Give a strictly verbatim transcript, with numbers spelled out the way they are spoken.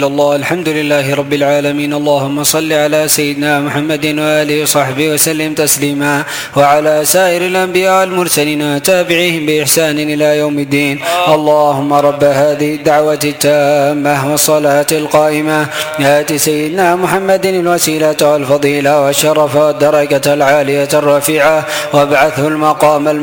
الله. الحمد لله رب العالمين. اللهم صل على سيدنا محمد وآله وصحبه وسلم تسليما، وعلى سائر الأنبياء والمرسلين وتابعيهم بإحسان إلى يوم الدين. اللهم رب هذه الدعوة التامة والصلاة القائمة آت سيدنا محمد الوسيلة والفضيلة والشرف والدرجة العالية الرفيعة، وابعثه المقام